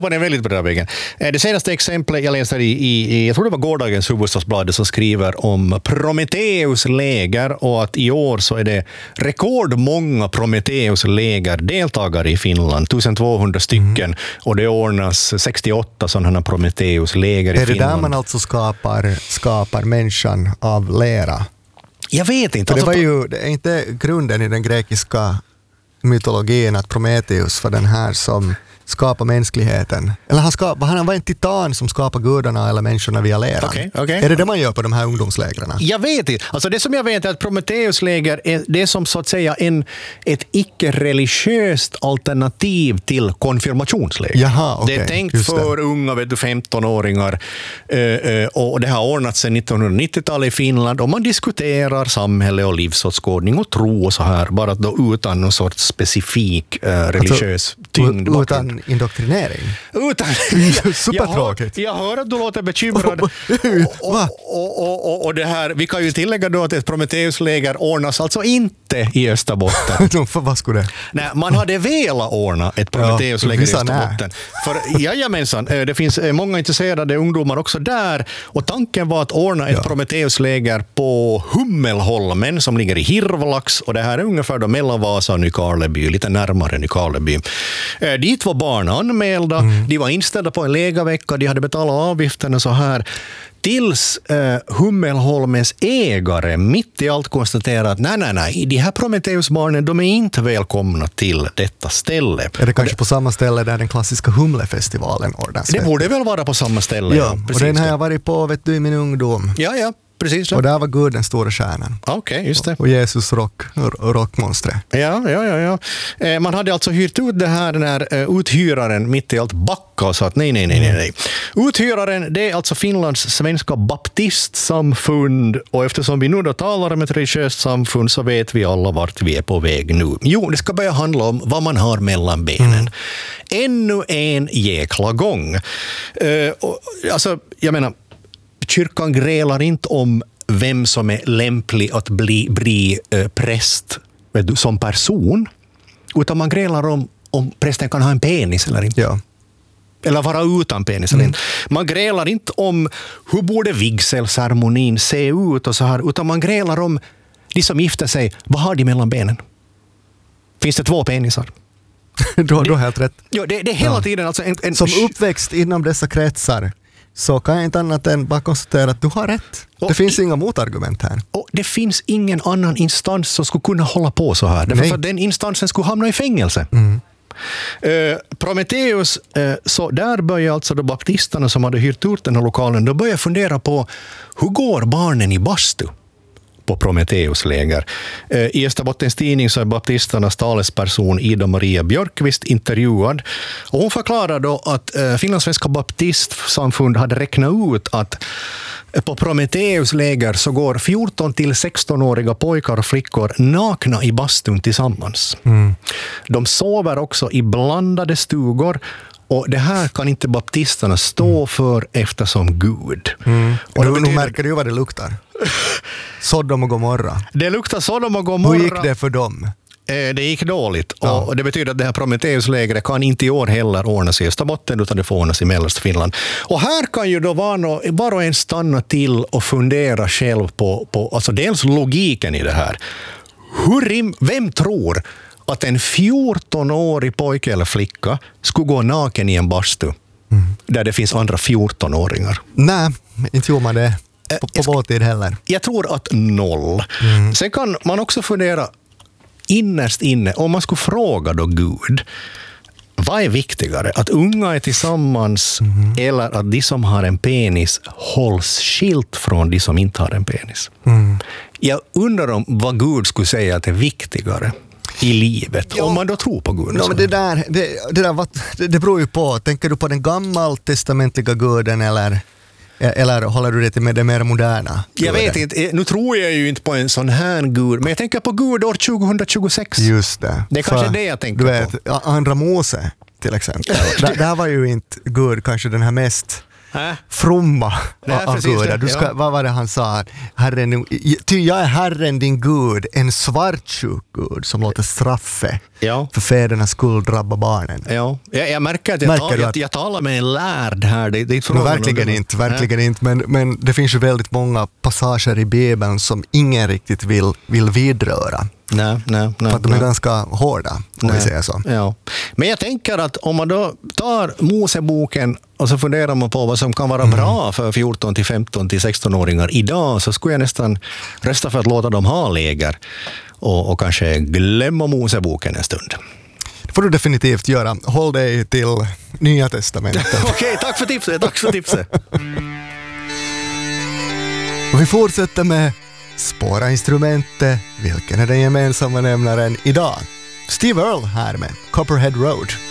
var en väldigt bra vägen. Det senaste exemplet jag läste i jag tror det var gårdagens Hufvudstadsbladet som skriver om Prometheus läger och att i år så är det rekordmånga Prometheus läger deltagare i Finland, 1200 stycken och det ordnas 68 sådana Prometheus läger i Finland. Är det där man alltså skapar människan av lera? Jag vet inte. För det var ju det är inte grunden i den grekiska mytologin att Prometheus var den här som skapar mänskligheten. Eller han var en titan som skapar gudarna eller människorna via leran. Okay. Är det man gör på de här ungdomslägren? Jag vet inte. Alltså det som jag vet är att Prometheus-läger är det som så att säga ett icke-religiöst alternativ till konfirmationsläger. Jaha, okay. Det är tänkt för unga 15-åringar och det har ordnat sedan 1990-talet i Finland och man diskuterar samhälle och livsåskådning och tro och så här, bara då utan någon sorts specifik religiös tyngd. Utan indoktrinering? Supertråkigt. Jag hör att du låter bekymrad. Och det här, vi kan ju tillägga då att ett Prometheus-läger ordnas alltså inte i Österbotten. Vad skulle det? Nej, man hade velat ordna ett Prometheus-läger i Österbotten. För jajamensan, det finns många intresserade ungdomar också där och tanken var att ordna ett Prometheus-läger på Hummelholmen som ligger i Hirvalax och det här är ungefär då mellan Vasa och Nykarleby, lite närmare Nykarleby. Dit var barn anmälda, de var inställda på en lägervecka, de hade betalat avgifterna så här. Tills Hummelholmens ägare mitt i allt konstaterat att nej, de här Prometheus-barnen de är inte välkomna till detta ställe. Är det kanske på samma ställe där den klassiska Humlefestivalen ordnas? Det borde väl vara på samma ställe. Ja, och den har jag varit på i min ungdom. Ja. Precis. Och där var Gud den stora stjärnan. Okej, just det. Och Jesus rockmonstret. Ja. Man hade alltså hyrt ut det här när uthyraren mitt i allt backa och sa att nej. Uthyraren, det är alltså Finlands svenska baptistsamfund och eftersom vi nu då talar om ett religiöst samfund så vet vi alla vart vi är på väg nu. Jo, det ska börja handla om vad man har mellan benen. Ännu en jäkla gång. Alltså, jag menar, kyrkan grälar inte om vem som är lämplig att bli präst som person, utan man grälar om prästen kan ha en penis eller inte. Ja. Eller vara utan penis eller inte. Man grälar inte om hur borde vigselceremonin se ut och så här, utan man grälar om de som gifter sig, vad har de mellan benen? Finns det 2 penisar? Du har helt rätt. Ja, det är hela tiden alltså som uppväxt inom dessa kretsar så kan jag inte annat än bara konstatera att du har rätt. Det finns inga motargument här. Och det finns ingen annan instans som skulle kunna hålla på så här. Därför att den instansen skulle hamna i fängelse. Prometheus, så där börjar alltså de baptisterna som hade hyrt ut den här lokalen, de börjar fundera på hur går barnen i bastu på Prometheus-läger. I Österbottens tidning så är baptisternas talesperson Ida Maria Björkvist intervjuad och hon förklarar då att Finlandssvenska baptistsamfund hade räknat ut att på Prometheus-läger så går 14 till 16-åriga pojkar och flickor nakna i bastun tillsammans. De sover också i blandade stugor och det här kan inte baptisterna stå för eftersom Gud. Och nu märker du vad det luktar. Sodom och Gomorra. Det luktar Sodom och Gomorra. Hur gick det för dem? Det gick dåligt och det betyder att det här Prometheus-lägret kan inte i år heller ordnas i Österbotten utan det får ordnas i mellersta Finland. Och här kan ju då var och en stanna till och fundera själv på alltså dels logiken i det här. Vem tror att en 14-årig pojke eller flicka skulle gå naken i en bastu där det finns andra 14-åringar? Nej, inte gjorde man det. På vår tid heller. Jag tror att 0. Sen kan man också fundera innerst inne, om man skulle fråga då Gud, vad är viktigare? Att unga är tillsammans eller att de som har en penis hålls skilt från de som inte har en penis? Jag undrar om vad Gud skulle säga att är viktigare i livet, om man då tror på Gud. Ja, men det beror ju på. Tänker du på den gammaltestamentliga guden eller håller du det med det mer moderna? Jag vet inte, nu tror jag ju inte på en sån här Gud, men jag tänker på Gud år 2026. Just det. Det är kanske det jag tänker på. Du vet, Andra Mose till exempel. Där var ju inte Gud kanske den här mest fromma av gudar. det. Vad var det han sa? Herren, ty jag är Herren din Gud, en svartsjuk Gud som låter straffe för fädernas skull drabba barnen. Ja, jag märker att jag talar med en lärd här. Det är verkligen inte. Men det finns ju väldigt många passager i Bibeln som ingen riktigt vill vidröra. Nej. För att de är ganska hårda, om vi säger så. Ja. Men jag tänker att om man då tar Moseboken och så funderar man på vad som kan vara bra för 14 till 15 till 16-åringar idag, så skulle jag nästan rösta för att låta dem ha läger och kanske glömma Moseboken en stund. Det får du definitivt göra. Håll dig till Nya testamentet. Okej, tack för tipset. Och vi fortsätter med Spåra instrumentet. Vilken är den gemensamma nämnaren idag? Steve Earle här med Copperhead Road.